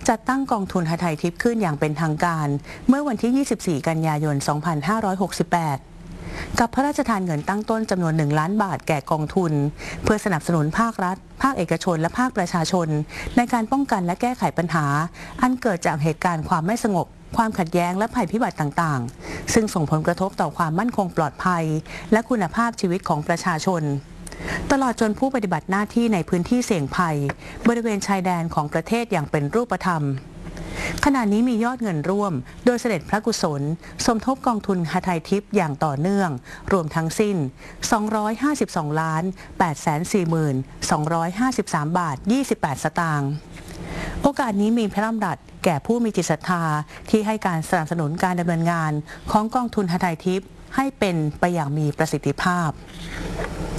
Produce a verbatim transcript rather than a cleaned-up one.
จัดตั้งกองทุนหทัยทิพย์ขึ้นอย่างเป็นทางการเมื่อวันที่ ยี่สิบสี่ กันยายน สองพันห้าร้อยหกสิบแปด กับพระราชทานเงินตั้งต้นจำนวน หนึ่ง ล้านบาทแก่กองทุนเพื่อสนับสนุนภาครัฐภาคเอกชนและภาคประชาชนในการป้องกันและแก้ไขปัญหาอันเกิดจากเหตุการณ์ความไม่สงบความขัดแย้งและภัยพิบัติต่างๆซึ่งส่งผลกระทบต่อความมั่นคงปลอดภัยและคุณภาพชีวิตของประชาชนตลอดจนผู้ปฏิบัติหน้าที่ในพื้นที่เสี่ยงภัยบริเวณชายแดนของประเทศอย่างเป็นรูปธรรมขณะนี้มียอดเงินร่วมโดยเสด็จพระกุศลสมทบกองทุนหทัยทิพย์อย่างต่อเนื่องรวมทั้งสิ้น สองร้อยห้าสิบสองล้าน แปดแสนสี่หมื่น สองร้อยห้าสิบสาม บาท ยี่สิบแปด สตางค์โอกาสนี้มีพระดำรัสแก่ผู้มีจิตศรัทธาที่ให้การสนับสนุนการดำเนินงานของกองทุนหทัยทิพย์ให้เป็นไปอย่างมีประสิทธิภาพ